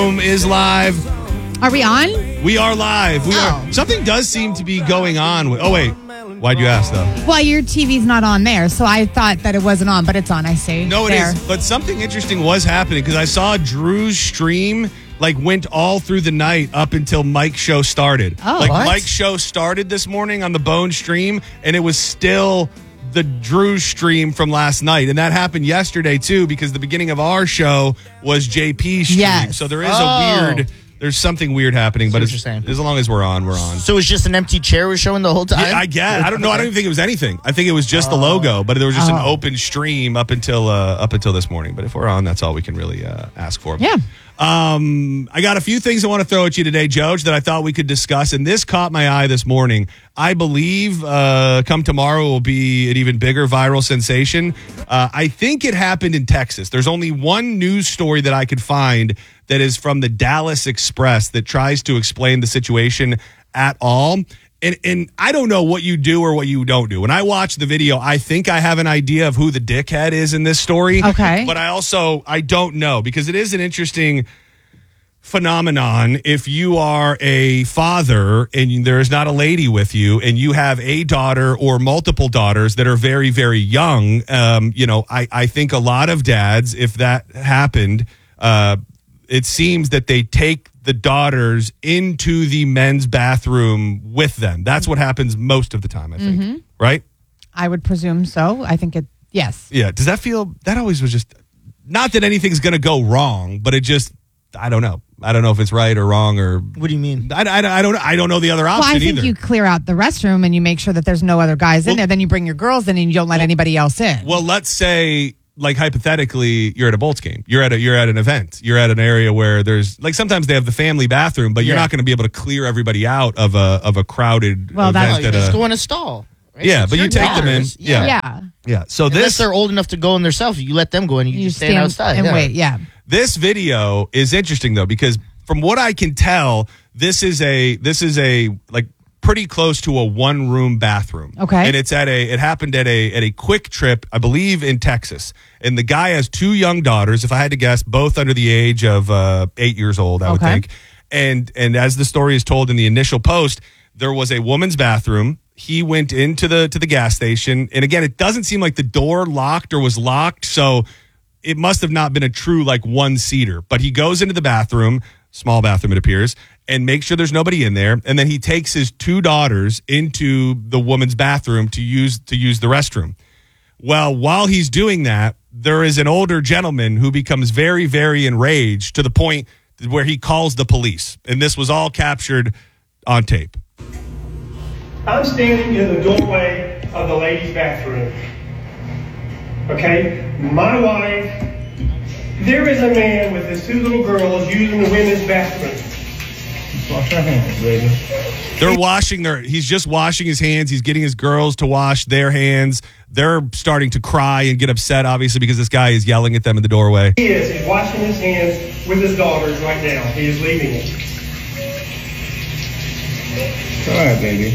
Room is live. Are we on? We are live. Something does seem to be going on. Oh, wait. Why'd you ask, though? Well, your TV's not on there, so I thought that it wasn't on, but it's on, I see. No, it is. But something interesting was happening because I saw Drew's stream went all through the night up until Mike's show started. Oh, what? what? Mike's show started this morning on the Bone stream, and it was still the Drew stream from last night. And that happened yesterday, too, because the beginning of our show was JP's stream. Yes. So there is there's something weird happening, but as long as we're on, we're on. So it's just an empty chair was showing the whole time? Yeah, I guess. I don't know. I don't even think it was anything. I think it was just the logo, but there was just an open stream up until this morning. But if we're on, that's all we can really ask for. Yeah. I got a few things I want to throw at you today, Joj, that I thought we could discuss, and this caught my eye this morning. I believe come tomorrow will be an even bigger viral sensation. I think it happened in Texas. There's only one news story that I could find that is from the Dallas Express that tries to explain the situation at all. And I don't know what you do or what you don't do. When I watch the video, I think I have an idea of who the dickhead is in this story. Okay. But I don't know, because it is an interesting phenomenon. If you are a father and there is not a lady with you and you have a daughter or multiple daughters that are very, very young, I think a lot of dads, if that happened, it seems that they take the daughters into the men's bathroom with them. That's what happens most of the time, I think. Mm-hmm. Right? I would presume so. I think yes. Yeah. Does that feel, that always was just, not that anything's going to go wrong, but it just, I don't know. I don't know if it's right or wrong or. What do you mean? I don't know the other option either. Well, I think you clear out the restroom and you make sure that there's no other guys in there. Then you bring your girls in and you don't let anybody else in. Well, let's say, hypothetically, you're at a Bolts game. You're at an event. You're at an area where there's sometimes they have the family bathroom, but you're not going to be able to clear everybody out of a crowded event. You just go in a stall. Right? Yeah, but you take them in. Yeah. So unless they're old enough to go in themselves, you let them go in. You just stand outside and wait. Yeah. This video is interesting though, because from what I can tell, this is a pretty close to a one-room bathroom. Okay. And it happened at a Quick Trip, I believe, in Texas. And the guy has two young daughters, if I had to guess, both under the age of 8 years old, I would think. And as the story is told in the initial post, there was a woman's bathroom. He went into the gas station. And again, it doesn't seem like the door locked or was locked, so it must have not been a true one-seater. But he goes into the bathroom, small bathroom it appears, and makes sure there's nobody in there. And then he takes his two daughters into the woman's bathroom to use the restroom. Well, while he's doing that, there is an older gentleman who becomes very, very enraged to the point where he calls the police. And this was all captured on tape. I'm standing in the doorway of the ladies' bathroom. Okay? My wife, there is a man with his two little girls using the women's bathroom. Wash your hands, baby. He's just washing his hands. He's getting his girls to wash their hands. They're starting to cry and get upset, obviously, because this guy is yelling at them in the doorway. He's washing his hands with his daughters right now. He is leaving it. It's all right, baby.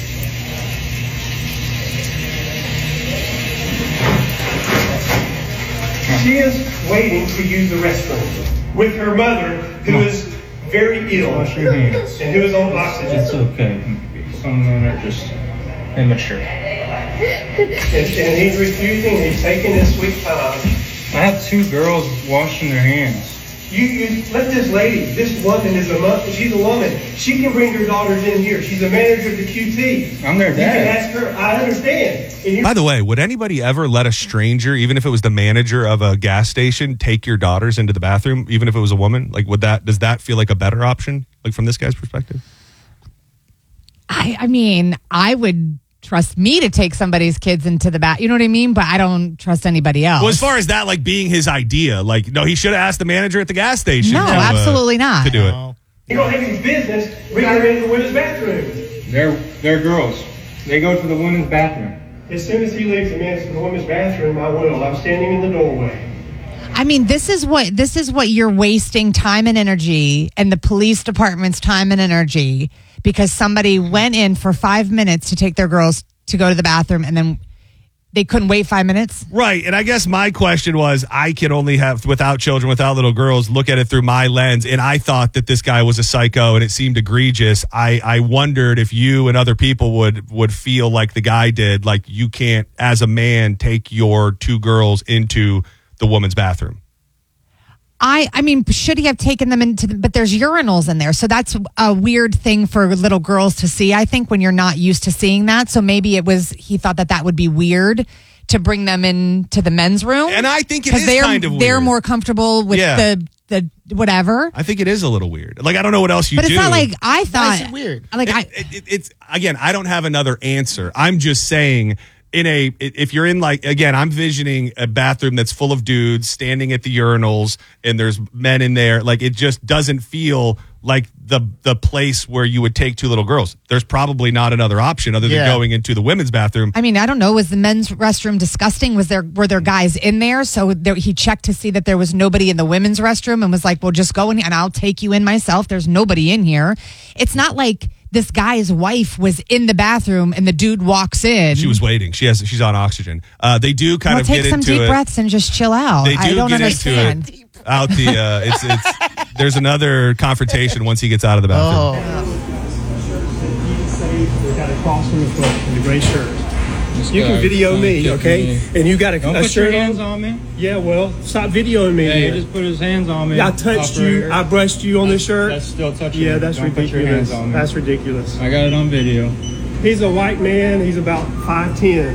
She is waiting to use the restroom with her mother, who is very ill Wash your hands. and who is on oxygen. It's okay. Some men are just immature. And he's refusing. He's taking his sweet time. I have two girls washing their hands. You let this lady, this woman she's a woman. She can bring her daughters in here. She's a manager of the QT. I'm their dad. You can ask her. I understand. By the way, would anybody ever let a stranger, even if it was the manager of a gas station, take your daughters into the bathroom, even if it was a woman? Does that feel like a better option, from this guy's perspective? I mean, I would trust me to take somebody's kids into the bath. You know what I mean? But I don't trust anybody else. Well, as far as that, being his idea, no, he should have asked the manager at the gas station. No, absolutely not. To do it. You don't have any business bringing her into the women's bathroom. They're girls. They go to the women's bathroom. As soon as he leaves the women's bathroom, I will. I'm standing in the doorway. I mean, this is what you're wasting time and energy, and the police department's time and energy, because somebody went in for 5 minutes to take their girls to go to the bathroom, and then they couldn't wait 5 minutes? Right. And I guess my question was, I can only have, without children, without little girls, look at it through my lens. And I thought that this guy was a psycho and it seemed egregious. I wondered if you and other people would feel like the guy did, like you can't, as a man, take your 2 girls into the woman's bathroom. I mean, should he have taken them but there's urinals in there. So that's a weird thing for little girls to see, I think, when you're not used to seeing that. So maybe he thought that would be weird to bring them into the men's room. And I think it is kind of weird. They're more comfortable with the whatever. I think it is a little weird. Like, I don't know what else you do. But it's not like I thought. Why is it weird? Like it's again, I don't have another answer. I'm just saying, if you're in, like, again, I'm visioning a bathroom that's full of dudes standing at the urinals and there's men in there. Like, it just doesn't feel like the place where you would take 2 little girls. There's probably not another option other than going into the women's bathroom. I mean, I don't know. Was the men's restroom disgusting? Were there guys in there? So he checked to see that there was nobody in the women's restroom and was like, well, just go in and I'll take you in myself. There's nobody in here. It's not like this guy's wife was in the bathroom and the dude walks in. She was waiting. She's on oxygen. They do kind of take get some into deep it. breaths and just chill out. They do I don't get understand. into it. Out the it's there's another confrontation once he gets out of the bathroom. We got a cross in the foot in the gray shirt. You can video me, okay? And you got Don't a put shirt your hands on. on me. Yeah, well, stop videoing me. Yeah, he then. just put his hands on me. I touched Operator. you. I brushed you on this shirt. That's still touching Yeah, me. that's Don't put your ridiculous. hands on me. That's ridiculous. I got it on video. He's a white man. He's about 5'10".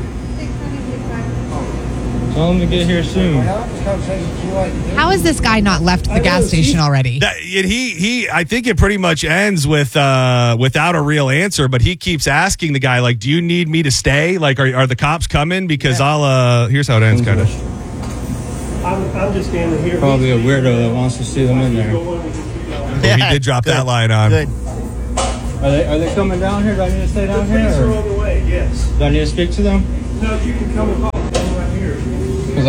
Tell him to get here soon. How has this guy not left the gas station already? I think it pretty much ends with without a real answer, but he keeps asking the guy, like, do you need me to stay? Like, are the cops coming? Because here's how it ends, kind of. I'm just standing here. Probably a weirdo that wants to see them in there. Well, he did drop that line on. Good. Are they coming down here? Do I need to stay down here? Police are Or on the way, yes. do I need to speak to them? No, you can come and talk to them right here. Because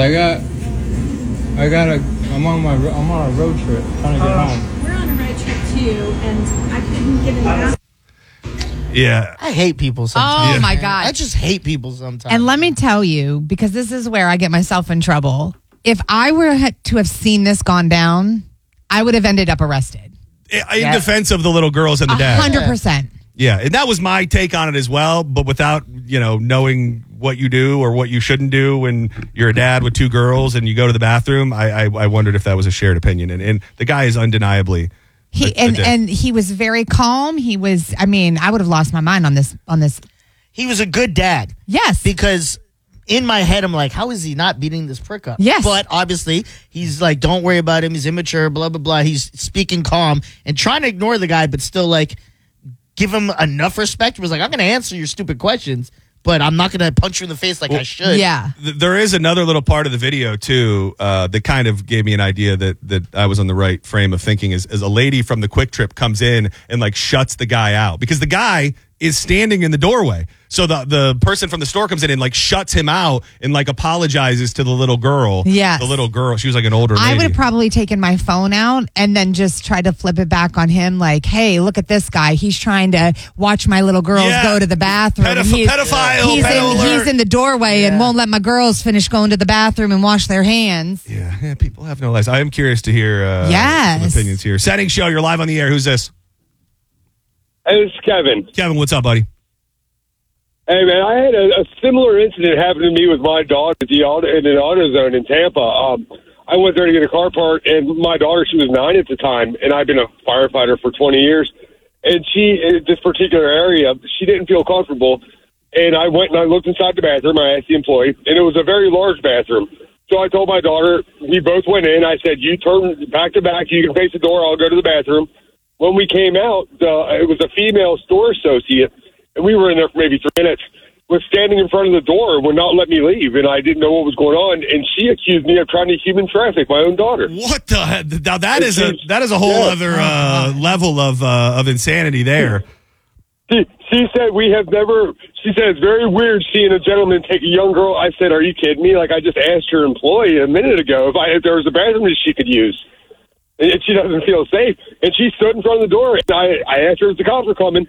I'm on a road trip trying to get home. We're on a road trip too, and I couldn't get in the house. Yeah. I hate people sometimes. Oh my man. God. I just hate people sometimes. And let me tell you, because this is where I get myself in trouble. If I were to have seen this gone down, I would have ended up arrested. In defense of the little girls and the dad. 100%. Yeah, and that was my take on it as well, but without, knowing what you do or what you shouldn't do when you're a dad with 2 girls and you go to the bathroom, I wondered if that was a shared opinion. And the guy is undeniably and he was very calm. He was, I would have lost my mind on this. He was a good dad. Yes. Because in my head, I'm like, how is he not beating this prick up? Yes. But obviously, he's like, don't worry about him. He's immature, blah, blah, blah. He's speaking calm and trying to ignore the guy, but still, like, give him enough respect. He was like, I'm going to answer your stupid questions, but I'm not going to punch you in the face like I should. Yeah. There is another little part of the video, too, that kind of gave me an idea that I was on the right frame of thinking is a lady from the Quick Trip comes in and, like, shuts the guy out because the guy is standing in the doorway. So the person from the store comes in and, like, shuts him out and, like, apologizes to the little girl. Yes. The little girl. She was like an older lady. I would have probably taken my phone out and then just tried to flip it back on him like, hey, look at this guy. He's trying to watch my little girls go to the bathroom. Pedophile. He's in the doorway and won't let my girls finish going to the bathroom and wash their hands. Yeah, people have no lives. I am curious to hear some opinions here. Setting Show, you're live on the air. Who's this? Hey, this is Kevin. Kevin, what's up, buddy? Hey, man, I had a similar incident happen to me with my daughter in an AutoZone in Tampa. I went there to get a car part, and my daughter, she was 9 at the time, and I've been a firefighter for 20 years. And she, in this particular area, she didn't feel comfortable. And I went and I looked inside the bathroom. I asked the employee, and it was a very large bathroom. So I told my daughter, we both went in. I said, you turn back to back. You can face the door. I'll go to the bathroom. When we came out, it was a female store associate, and we were in there for maybe 3 minutes, was standing in front of the door and would not let me leave, and I didn't know what was going on, and she accused me of trying to human traffic my own daughter. What the? Now that is a whole other level of insanity there. She said she said it's very weird seeing a gentleman take a young girl. I said, are you kidding me? Like, I just asked your employee a minute ago if there was a bathroom that she could use. And she doesn't feel safe. And she stood in front of the door. And I asked her if the cops were coming.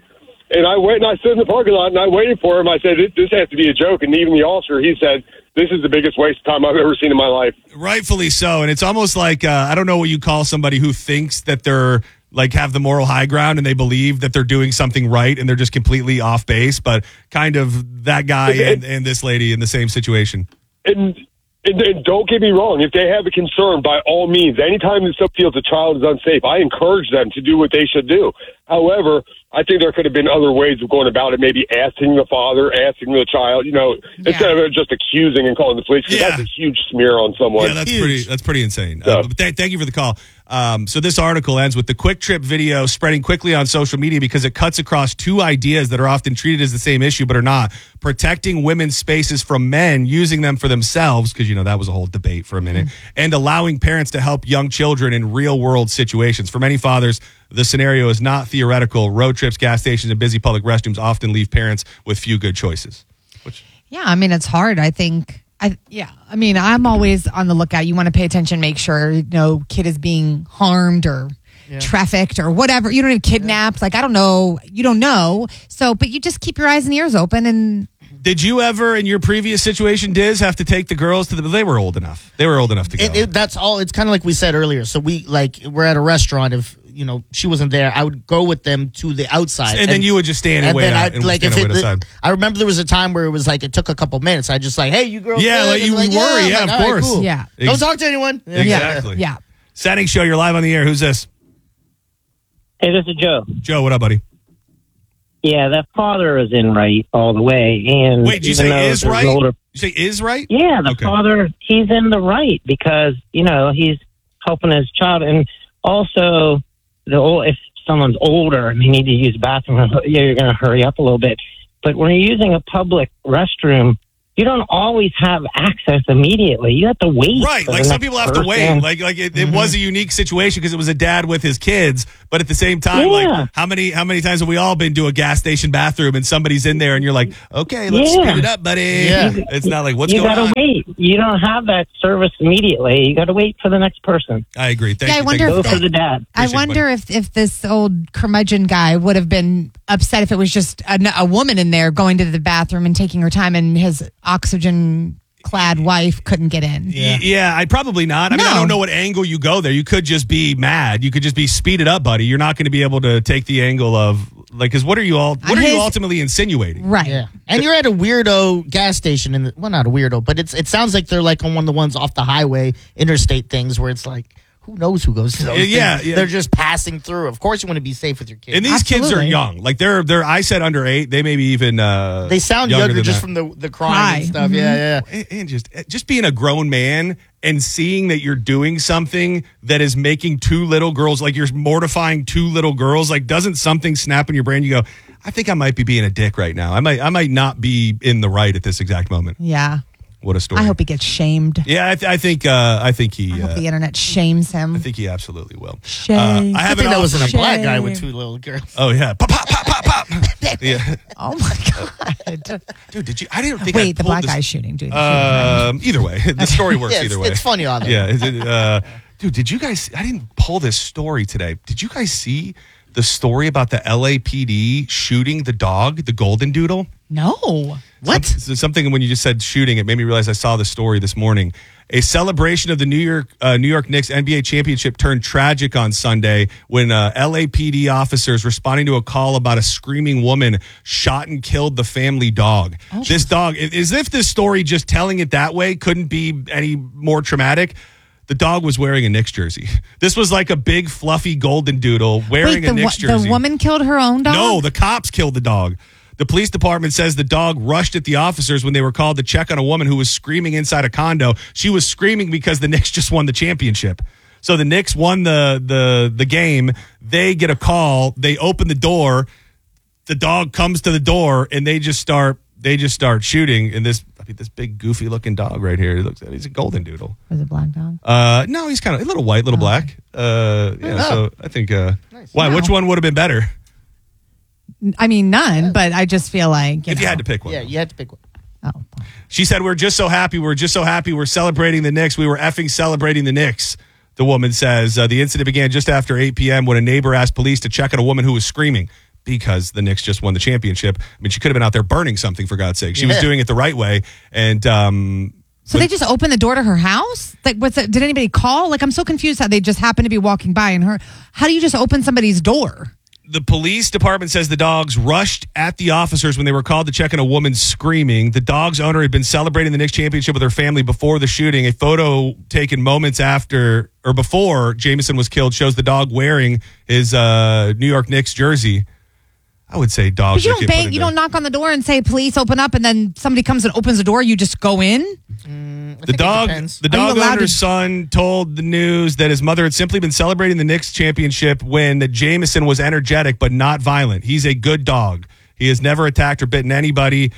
And I went and I stood in the parking lot and I waited for him. I said, this has to be a joke. And even the officer, he said, this is the biggest waste of time I've ever seen in my life. Rightfully so. And it's almost like, I don't know what you call somebody who thinks that they're like have the moral high ground and they believe that they're doing something right and they're just completely off base, but kind of that guy and this lady in the same situation. And don't get me wrong, if they have a concern, by all means, anytime that somebody feels a child is unsafe, I encourage them to do what they should do. However, I think there could have been other ways of going about it, maybe asking the father, asking the child, instead of just accusing and calling the police, because that's a huge smear on someone. Yeah, that's pretty insane. So. But thank you for the call. So this article ends with the Quick Trip video spreading quickly on social media because it cuts across two ideas that are often treated as the same issue but are not. Protecting women's spaces from men, using them for themselves, because, that was a whole debate for a minute, and allowing parents to help young children in real-world situations. For many fathers, the scenario is not theoretical. Road trips, gas stations, and busy public restrooms often leave parents with few good choices. Yeah, I mean, it's hard. I think, I'm always on the lookout. You want to pay attention, make sure no kid is being harmed or trafficked or whatever. You don't even kidnapped. Like, I don't know. You don't know. So, but you just keep your eyes and ears open. And did you ever, in your previous situation, Diz, have to take the girls to they were old enough. They were old enough to go. That's all. It's kind of like we said earlier. So we're at a restaurant. If she wasn't there, I would go with them to the outside, and then you would just stand and wait out. I remember there was a time where it was like it took a couple minutes. I just like, hey, you girls, you worry, of course, cool. Yeah. Don't talk to anyone. Exactly. Yeah. Setting show, you're live on the air. Who's this? Hey, this is Joe. Joe, what up, buddy? Yeah, that father is in right all the way. And wait, did you say is right? You say is right? Yeah, the father, he's in the right because, he's helping his child. And also, if someone's older and they need to use the bathroom, you're going to hurry up a little bit. But when you're using a public restroom, you don't always have access immediately. You have to wait. Right, like some people have to wait. Like it was a unique situation because it was a dad with his kids, but at the same time, like how many times have we all been to a gas station bathroom and somebody's in there and you're like, okay, let's speed it up, buddy. Yeah. It's not like what's going on. You gotta wait. You don't have that service immediately. You gotta wait for the next person. I agree. Thank you. Go for the dad. I wonder if this old curmudgeon guy would have been upset if it was just a woman in there going to the bathroom and taking her time and his oxygen-clad wife couldn't get in. Yeah, I'd probably not. I mean, I don't know what angle you go there. You could just be mad. You could just be speed it up, buddy. You're not going to be able to take the angle of because what are you ultimately insinuating? Right. Yeah. And you're at a weirdo gas station, not a weirdo, but it sounds like they're like on one of the ones off the highway, interstate things where it's like, who knows who goes to those things? They're just passing through. Of course you want to be safe with your kids. And these kids are young. Like they're I said under 8. They may be even they sound younger just from the crying and stuff. Mm-hmm. Yeah. And just being a grown man and seeing that you're doing something that is making two little girls, like you're mortifying two little girls, like doesn't something snap in your brain? You go, I think I might be being a dick right now. I might not be in the right at this exact moment. Yeah. What a story. I hope he gets shamed. Yeah, I think he. I hope the internet shames him. I think he absolutely will. Shame. I think that wasn't a black guy with two little girls. Oh yeah, pop, pop, pop, pop, pop. Yeah. Oh my god, dude! Did you? I didn't think. Wait, the black guy's shooting. Dude. Either way, the story works either way. It's funny on there. Yeah. Dude, did you guys? I didn't pull this story today. Did you guys see the story about the LAPD shooting the dog, the Golden Doodle? No. What? Something when you just said shooting, it made me realize I saw the story this morning. A celebration of the New York Knicks NBA championship turned tragic on Sunday when LAPD officers responding to a call about a screaming woman shot and killed the family dog. Oh. This dog, as if this story just telling it that way couldn't be any more traumatic. The dog was wearing a Knicks jersey. This was like a big fluffy Golden Doodle wearing a Knicks jersey. The woman killed her own dog? No, the cops killed the dog. The police department says the dog rushed at the officers when they were called to check on a woman who was screaming inside a condo. She was screaming because the Knicks just won the championship. So the Knicks won the game. They get a call. They open the door. The dog comes to the door, and they just start shooting. And this big goofy looking dog right here. He's a Golden Doodle. Was it a black dog? No, he's kind of a little white, little black. So I think nice. Why? Which one would have been better? I mean, none, but I just feel like if you had to pick one. Yeah, you had to pick one. Oh. She said, we're just so happy. We're celebrating the Knicks. We were effing celebrating the Knicks, the woman says. The incident began just after 8 p.m. when a neighbor asked police to check on a woman who was screaming. because the Knicks just won the championship. I mean, she could have been out there burning something, for God's sake. She was doing it the right way. And so they just opened the door to her house? Like, did anybody call? Like, I'm so confused how they just happened to be walking by and how do you just open somebody's door? The police department says the dogs rushed at the officers when they were called to check on a woman screaming. The dog's owner had been celebrating the Knicks championship with her family before the shooting. A photo taken moments after or before Jameson was killed shows the dog wearing his New York Knicks jersey. I would say dogs. But you don't bang, you don't knock on the door and say, "Police, open up," and then somebody comes and opens the door. You just go in. The dog owner's son told the news that his mother had simply been celebrating the Knicks championship when Jameson was energetic but not violent. He's a good dog. He has never attacked or bitten anybody.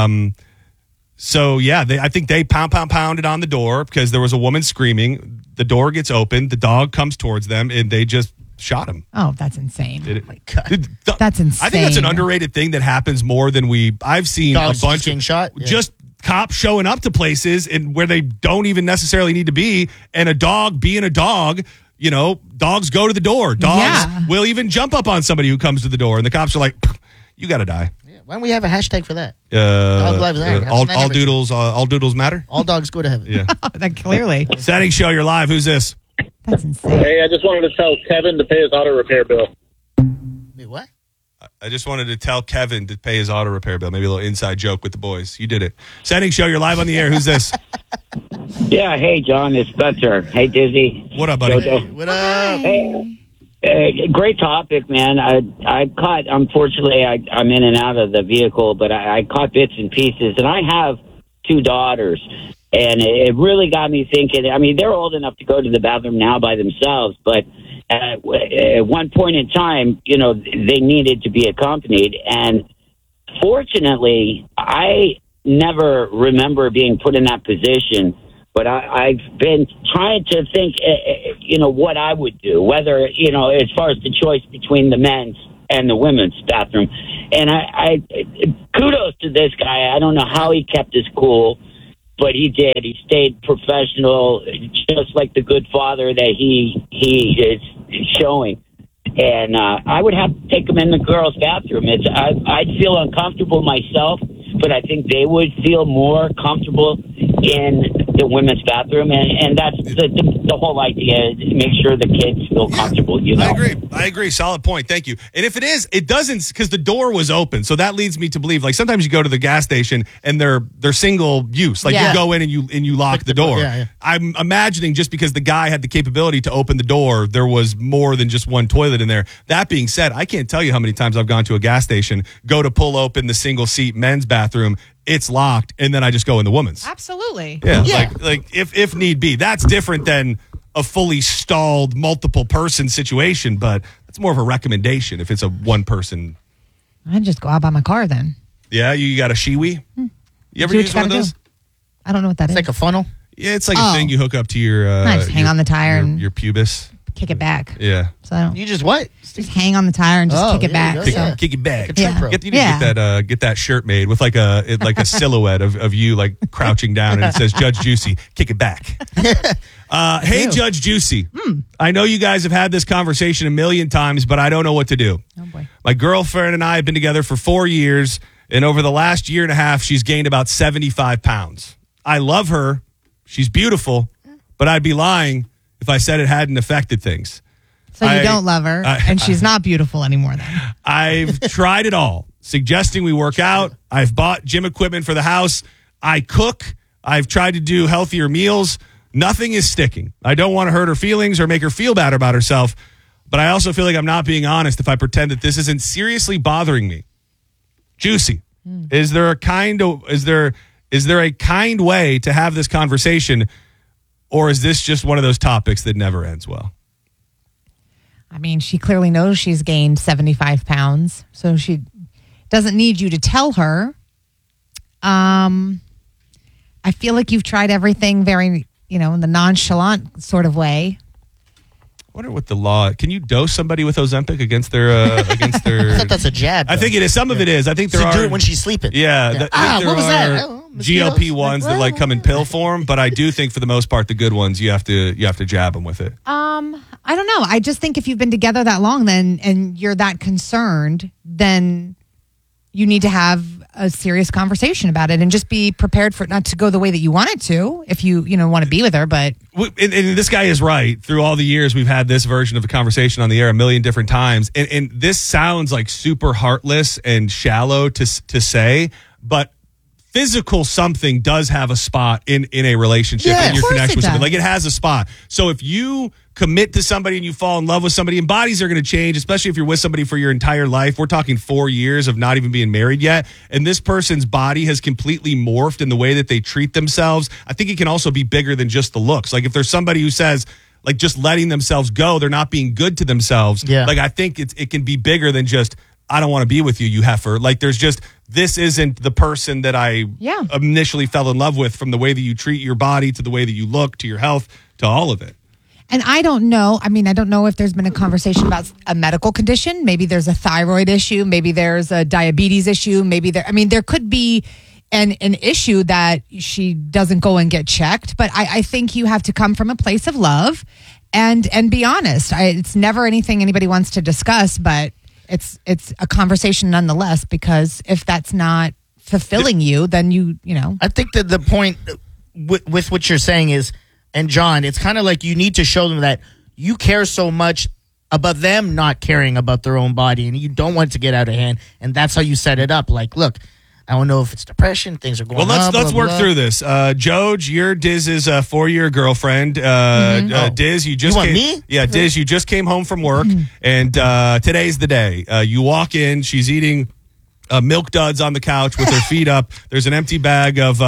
So yeah, I think they pounded on the door because there was a woman screaming. The door gets opened. The dog comes towards them, and they just shot him. Oh, that's insane. Oh my God. That's insane. I think that's an underrated thing that happens more than I've seen dogs a bunch getting of shot. Just cops showing up to places and where they don't even necessarily need to be, and a dog being a dog. You know, dogs go to the door. Dogs will even jump up on somebody who comes to the door, and the cops are like, "You got to die." Yeah. Why don't we have a hashtag for that? Dog lives matter. All doodles matter. All dogs go to heaven. Yeah, that clearly. Setting show. You're live. Who's this? That's insane. Hey, I just wanted to tell Kevin to pay his auto repair bill. Wait, what? I just wanted to tell Kevin to pay his auto repair bill. Maybe a little inside joke with the boys. You did it. Setting show. You're live on the air. Who's this? Yeah. Hey, John. It's Spencer. Hey, Dizzy. What up, buddy? Jojo. What up? Hey, great topic, man. I caught. Unfortunately, I'm in and out of the vehicle, but I caught bits and pieces, and I have 2 daughters. And it really got me thinking. I mean, they're old enough to go to the bathroom now by themselves, but at one point in time, you know, they needed to be accompanied. And fortunately, I never remember being put in that position, but I've been trying to think, you know, what I would do, whether, you know, as far as the choice between the men's and the women's bathroom. And I kudos to this guy. I don't know how he kept his cool, but he did. He stayed professional, just like the good father that he is showing. And I would have to take him in the girls' bathroom. I'd feel uncomfortable myself, but I think they would feel more comfortable in the women's bathroom. And that's the whole idea, is make sure the kids feel comfortable, you know? I agree. Solid point. Thank you. And if it doesn't, because the door was open. So that leads me to believe, like, sometimes you go to the gas station and they're single use. Like, you go in and you lock the door. Yeah. I'm imagining just because the guy had the capability to open the door, there was more than just one toilet in there. That being said, I can't tell you how many times I've gone to a gas station, go to pull open the single seat men's bathroom, it's locked, and then I just go in the woman's. Absolutely. Yeah. Like if need be. That's different than a fully stalled multiple person situation, but that's more of a recommendation if it's a one person. I'd just go out by my car then. Yeah, you got a Shiwi? You ever use one of those? I don't know what that is. It's like a funnel? Yeah, it's like a thing you hook up to your I just hang on the tire and your pubis. Kick it back. Yeah. So I don't You just what? just hang on the tire and just kick it back. Kick it back. Yeah. You need to get that shirt made with like a silhouette of you like crouching down and it says Judge Juicy, kick it back. Hey, Judge Juicy. I know you guys have had this conversation a million times, but I don't know what to do. Oh boy. My girlfriend and I have been together for 4 years, and over the last year and a half, she's gained about 75 pounds. I love her. She's beautiful, but I'd be lying if I said it hadn't affected things. So you don't love her, and she's not beautiful anymore then. I've tried it all, suggesting we work out. I've bought gym equipment for the house. I cook. I've tried to do healthier meals. Nothing is sticking. I don't want to hurt her feelings or make her feel bad about herself, but I also feel like I'm not being honest if I pretend that this isn't seriously bothering me. Juicy, is there a kind way to have this conversation? Or is this just one of those topics that never ends well? I mean, she clearly knows she's gained 75 pounds, so she doesn't need you to tell her. I feel like you've tried everything very, in the nonchalant sort of way. wonder what the law. Can you dose somebody with Ozempic against their I thought that's a jab. I think it is. Some of it is. I think there are. Do it when she's sleeping. Yeah. What was that? GLP ones that like come in pill form, but I do think for the most part the good ones you have to jab them with it. I don't know. I just think if you've been together that long, then and you're that concerned, then you need to have a serious conversation about it and just be prepared for it not to go the way that you want it to. If you want to be with her, but and this guy is right. Through all the years, we've had this version of a conversation on the air a million different times, and this sounds like super heartless and shallow to say, but physical something does have a spot in a relationship in your connection with somebody. Like it has a spot. So if you commit to somebody and you fall in love with somebody, and bodies are going to change, especially if you're with somebody for your entire life. We're talking 4 years of not even being married yet. And this person's body has completely morphed in the way that they treat themselves. I think it can also be bigger than just the looks. Like if there's somebody who says, like just letting themselves go, they're not being good to themselves. Yeah. Like I think it can be bigger than just, I don't want to be with you, you heifer. Like there's just, this isn't the person that I initially fell in love with, from the way that you treat your body to the way that you look to your health to all of it. And I don't know. I mean, I don't know if there's been a conversation about a medical condition. Maybe there's a thyroid issue. Maybe there's a diabetes issue. Maybe there could be an issue that she doesn't go and get checked. But I think you have to come from a place of love and be honest. It's never anything anybody wants to discuss, but it's a conversation nonetheless, because if that's not fulfilling you, then you know. I think that the point with what you're saying is, and John, it's kind of like you need to show them that you care so much about them not caring about their own body, and you don't want it to get out of hand, and that's how you set it up. Like, look, I don't know if it's depression, things are going on. Well, let's work through this. Joj, you're Diz's 4-year girlfriend. Diz, you just want came, me? Yeah, Diz, you just came home from work, and today's the day. You walk in, she's eating Milk Duds on the couch with her feet up. There's an empty bag of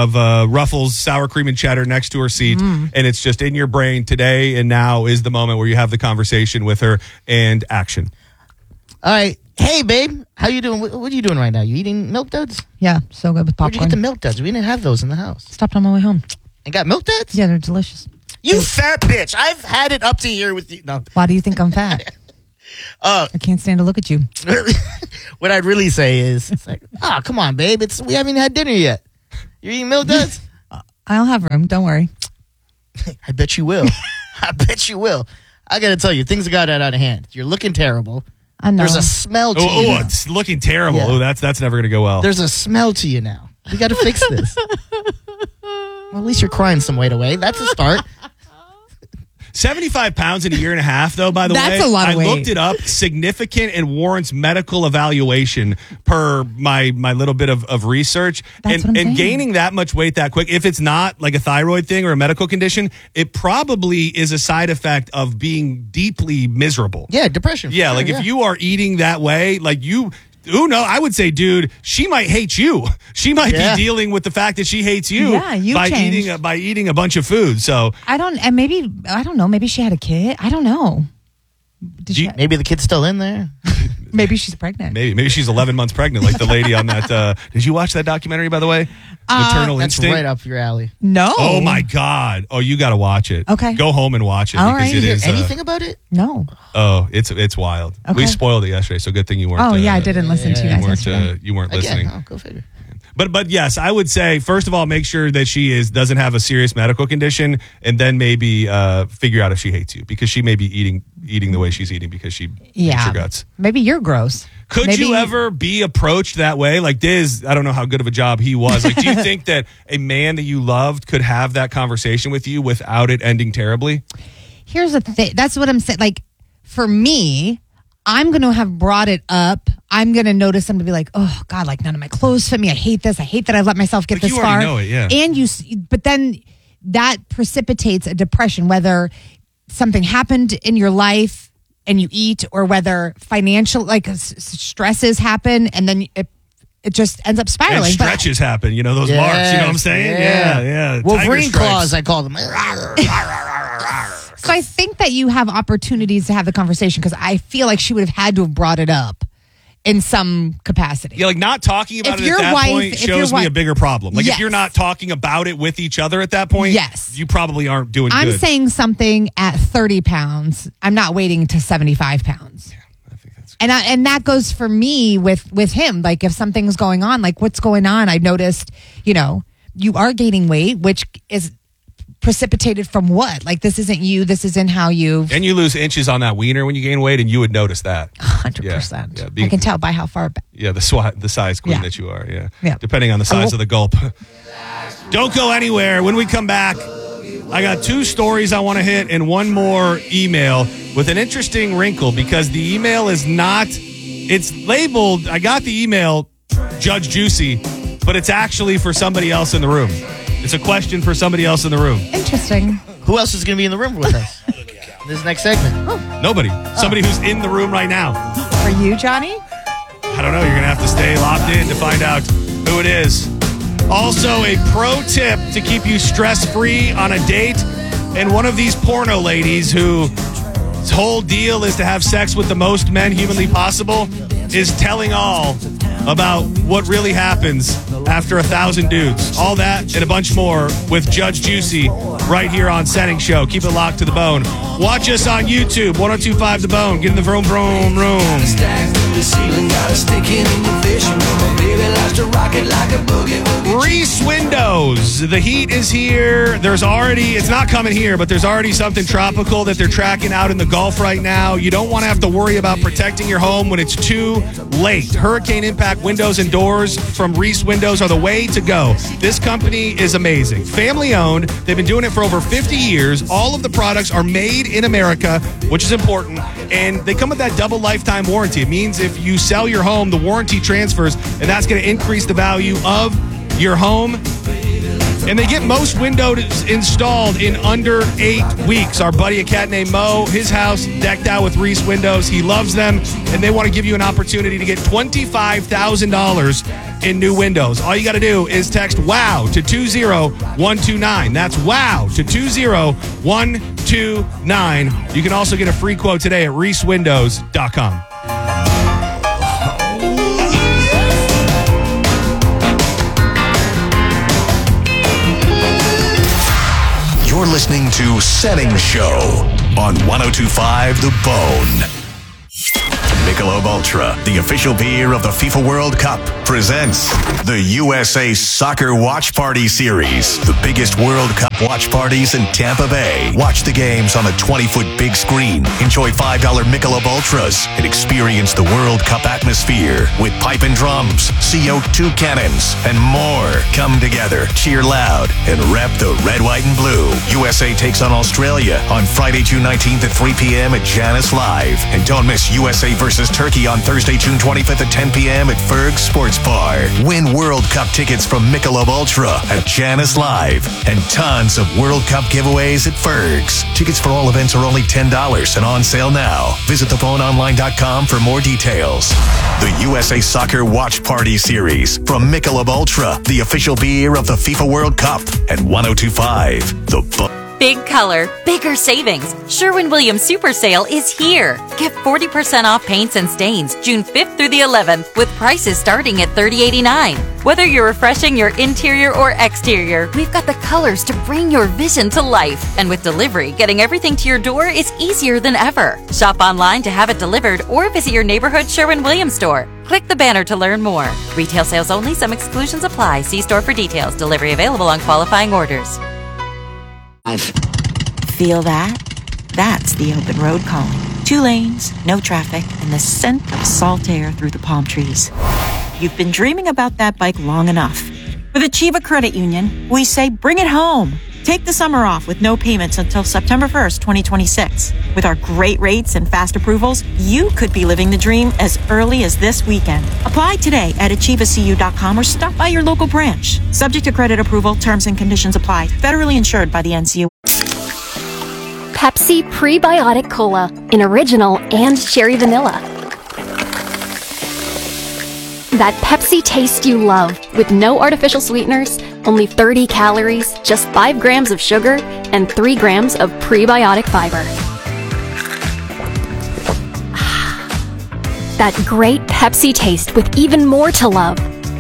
Ruffles sour cream and cheddar next to her seat, and it's just in your brain. Today and now is the moment where you have the conversation with her, and action. All right. Hey, babe, how you doing? What are you doing right now? You eating Milk Duds? Yeah, so good with popcorn. Where'd you get the Milk Duds? We didn't have those in the house. Stopped on my way home. And got Milk Duds? Yeah, they're delicious. You fat bitch. I've had it up to here with you. No. Why do you think I'm fat? I can't stand to look at you. What I'd really say is, it's like, come on, babe. We haven't had dinner yet. You're eating Milk Duds? I'll have room. Don't worry. I bet you will. I bet you will. I got to tell you, things got out of hand. You're looking terrible. I know. There's a smell to you. Oh, it's looking terrible. Yeah. Oh, that's never going to go well. There's a smell to you now. We got to fix this. Well, at least you're crying some weight away. That's a start. 75 pounds in a year and a half, though, by the way. That's a lot of weight. I looked it up. Significant and warrants medical evaluation per my little bit of research. That's what I'm saying. Gaining that much weight that quick, if it's not like a thyroid thing or a medical condition, it probably is a side effect of being deeply miserable. Yeah, depression. Yeah, sure, like if you are eating that way, like you... Ooh, no, I would say, dude, she might hate you. She might be dealing with the fact that she hates you, by eating a bunch of food. So I don't know. Maybe she had a kid. I don't know. Maybe the kid's still in there. Maybe she's pregnant. Maybe she's 11 months pregnant, like the lady on that. Did you watch that documentary, by the way? Maternal That's Instinct. right up your alley. No. Oh my God. Oh, you got to watch it. Okay. Go home and watch it. All because right. it is anything about it? No. Oh, it's wild. Okay. We spoiled it yesterday, so good thing you weren't. Oh yeah, I didn't listen to you guys yesterday. You weren't listening. Oh, go figure. But yes, I would say first of all, make sure that she doesn't have a serious medical condition, and then maybe figure out if she hates you, because she may be eating the way she's eating because she hates your guts. Maybe you're gross. Could you ever be approached that way? Like Diz, I don't know how good of a job he was. Like, do you think that a man that you loved could have that conversation with you without it ending terribly? Here's the thing. That's what I'm saying. Like, for me, I'm going to have brought it up. I'm going to notice them to be like, oh God, like none of my clothes fit me. I hate this. I hate that I've let myself get this you far. already know it, yeah. But then that precipitates a depression, whether something happened in your life and you eat, or whether financial, like stresses happen, and then it just ends up spiraling. And stretches happen, those marks, you know what I'm saying? Yeah. Wolverine claws, I call them. So I think that you have opportunities to have the conversation, because I feel like she would have had to have brought it up. in some capacity. Yeah, like not talking about If it your at that wife- point if shows your me a wife- bigger problem. Like Yes. if you're not talking about it with each other at that point, Yes. you probably aren't doing I'm good. saying something at 30 pounds. I'm not waiting to 75 pounds. Yeah, I think that's And that goes for me with him. Like if something's going on, like what's going on? I noticed, you are gaining weight, which is precipitated from what? Like this isn't you. This isn't how you. And you lose inches on that wiener when you gain weight, and you would notice that. 100%. Yeah, I can tell by how far back. Yeah, the size queen Yeah. that you are. Yeah. Yeah. Depending on the size of the gulp. Don't go anywhere. When we come back, I got 2 stories I want to hit and one more email with an interesting wrinkle because the email is not. It's labeled. I got the email, Judge Juicy, but it's actually for somebody else in the room. It's a question for somebody else in the room. Interesting. Who else is going to be in the room with us? This next segment. Nobody. Somebody who's in the room right now. For you, Johnny? I don't know. You're going to have to stay locked in to find out who it is. Also, a pro tip to keep you stress-free on a date. And one of these porno ladies whose whole deal is to have sex with the most men humanly possible is telling all about what really happens after 1,000 dudes. All that and a bunch more with Judge Juicy right here on Setting Show. Keep it locked to the bone. Watch us on YouTube, 1025 The Bone. Get in the vroom, vroom, room. Reese Windows. The heat is here. It's not coming here, but there's already something tropical that they're tracking out in the Gulf right now. You don't want to have to worry about protecting your home when it's too late. Hurricane impact windows and doors from Reese Windows are the way to go. This company is amazing. Family owned. They've been doing it for over 50 years. All of the products are made in America, which is important. And they come with that double lifetime warranty. It means if you sell your home, the warranty transfers, and that's going to increase the value of your home. And they get most windows installed in under 8 weeks. Our buddy, a cat named Mo, his house decked out with Reese Windows. He loves them, and they want to give you an opportunity to get $25,000 in new windows. All you got to do is text WOW to 20129. That's WOW to 20129. You can also get a free quote today at reesewindows.com. You're listening to Setting Show on 1025 The Bone. Michelob Ultra, the official beer of the FIFA World Cup, presents the USA Soccer Watch Party Series. The biggest World Cup watch parties in Tampa Bay. Watch the games on a 20-foot big screen. Enjoy $5 Michelob Ultras and experience the World Cup atmosphere with pipe and drums, CO2 cannons, and more. Come together, cheer loud, and rep the red, white, and blue. USA takes on Australia on Friday, June 19th at 3 p.m. at Janus Live. And don't miss USA versus Turkey on Thursday, June 25th at 10 p.m. at Ferg's Sports Bar. Win World Cup tickets from Michelob Ultra at Janus Live and tons of World Cup giveaways at Ferg's. Tickets for all events are only $10 and on sale now. Visit theboneonline.com for more details. The USA Soccer Watch Party Series from Michelob Ultra, the official beer of the FIFA World Cup at 1025 The Bone. Big color, bigger savings. Sherwin-Williams Super Sale is here. Get 40% off paints and stains June 5th through the 11th with prices starting at $30.89. Whether you're refreshing your interior or exterior, we've got the colors to bring your vision to life. And with delivery, getting everything to your door is easier than ever. Shop online to have it delivered or visit your neighborhood Sherwin-Williams store. Click the banner to learn more. Retail sales only. Some exclusions apply. See store for details. Delivery available on qualifying orders. Feel that? That's the open road calling. 2 lanes, no traffic, and the scent of salt air through the palm trees. You've been dreaming about that bike long enough. With Achieva Credit Union, we say bring it home. Take the summer off with no payments until September 1st, 2026. With our great rates and fast approvals, you could be living the dream as early as this weekend. Apply today at achievacu.com or stop by your local branch. Subject to credit approval, terms and conditions apply. Federally insured by the NCUA. Pepsi Prebiotic Cola in original and cherry vanilla. That Pepsi taste you love with no artificial sweeteners, only 30 calories, just 5 grams of sugar, and 3 grams of prebiotic fiber. that great Pepsi taste with even more to love.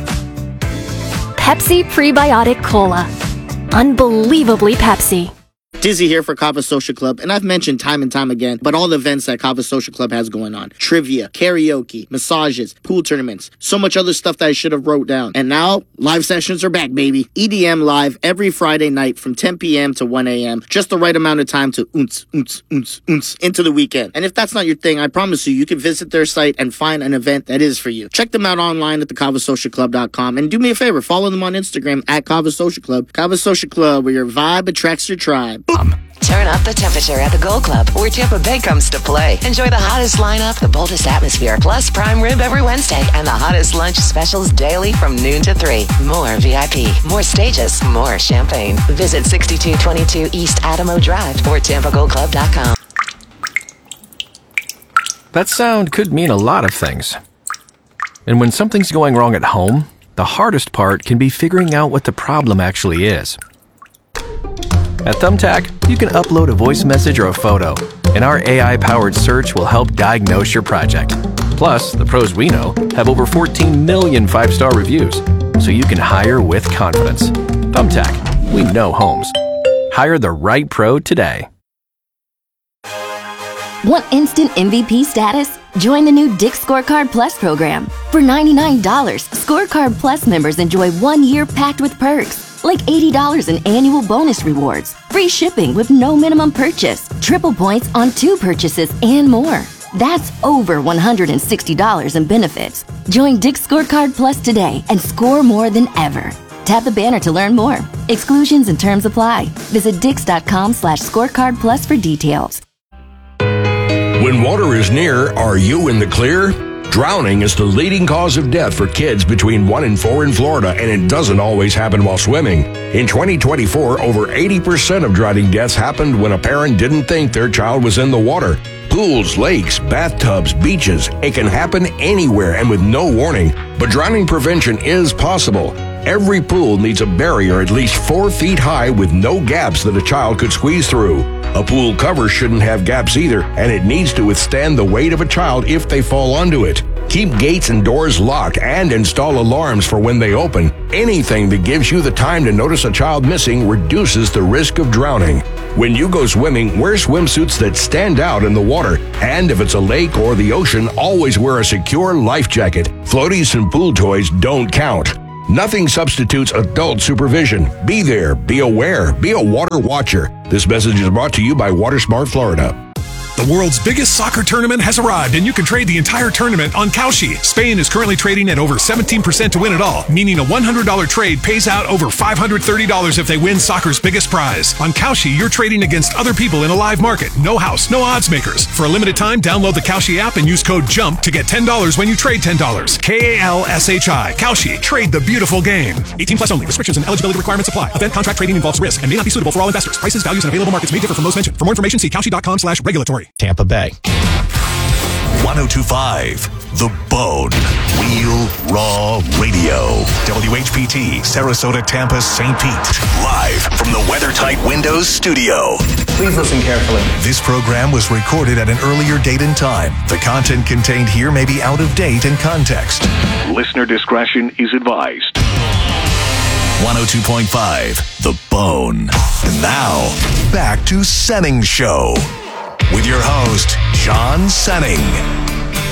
Pepsi Prebiotic Cola. Unbelievably Pepsi. Dizzy here for Kava Social Club, and I've mentioned time and time again, but all the events that Kava Social Club has going on. Trivia, karaoke, massages, pool tournaments, so much other stuff that I should have wrote down. And now, live sessions are back, baby. EDM live every Friday night from 10 p.m. to 1 a.m. Just the right amount of time to into the weekend. And if that's not your thing, I promise you can visit their site and find an event that is for you. Check them out online at thekavasocialclub.com, and do me a favor, follow them on Instagram at Kava Social Club. Kava Social Club, where your vibe attracts your tribe. Turn up the temperature at the Gold Club, where Tampa Bay comes to play. Enjoy the hottest lineup, the boldest atmosphere, plus prime rib every Wednesday, and the hottest lunch specials daily from noon to 3. More VIP, more stages, more champagne. Visit 6222 East Adamo Drive or TampaGoldClub.com. That sound could mean a lot of things. And when something's going wrong at home, the hardest part can be figuring out what the problem actually is. At Thumbtack, you can upload a voice message or a photo, and our AI-powered search will help diagnose your project. Plus, the pros we know have over 14 million 5-star reviews, so you can hire with confidence. Thumbtack, we know homes. Hire the right pro today. Want instant MVP status? Join the new Dick's Scorecard Plus program. For $99, Scorecard Plus members enjoy 1 year packed with perks, like $80 in annual bonus rewards, free shipping with no minimum purchase, triple points on 2 purchases, and more. That's over $160 in benefits. Join Dick's Scorecard Plus today and score more than ever. Tap the banner to learn more. Exclusions and terms apply. Visit Dix.com/scorecard plus for details. When water is near, are you in the clear? Drowning is the leading cause of death for kids between 1 and 4 in Florida, and it doesn't always happen while swimming. In 2024, over 80% of drowning deaths happened when a parent didn't think their child was in the water. Pools, lakes, bathtubs, beaches, it can happen anywhere and with no warning. But drowning prevention is possible. Every pool needs a barrier at least 4 feet high with no gaps that a child could squeeze through. A pool cover shouldn't have gaps either, and it needs to withstand the weight of a child if they fall onto it. Keep gates and doors locked and install alarms for when they open. Anything that gives you the time to notice a child missing reduces the risk of drowning. When you go swimming, wear swimsuits that stand out in the water. And if it's a lake or the ocean, always wear a secure life jacket. Floaties and pool toys don't count. Nothing substitutes adult supervision. Be there, be aware, be a water watcher. This message is brought to you by WaterSmart Florida. The world's biggest soccer tournament has arrived, and you can trade the entire tournament on Kalshi. Spain is currently trading at over 17% to win it all, meaning a $100 trade pays out over $530 if they win soccer's biggest prize. On Kalshi, you're trading against other people in a live market. No house, no odds makers. For a limited time, download the Kalshi app and use code JUMP to get $10 when you trade $10. Kalshi. Kalshi. Trade the beautiful game. 18 plus only. Restrictions and eligibility requirements apply. Event contract trading involves risk and may not be suitable for all investors. Prices, values, and available markets may differ from those mentioned. For more information, see Kalshi.com/regulatory. Tampa Bay. 102.5 The Bone. Real Raw Radio. WHPT, Sarasota, Tampa, St. Pete. Live from the WeatherTight Windows studio. Please listen carefully. This program was recorded at an earlier date and time. The content contained here may be out of date and context. Listener discretion is advised. 102.5 The Bone. And now, back to Senning Show. With your host, John Senning.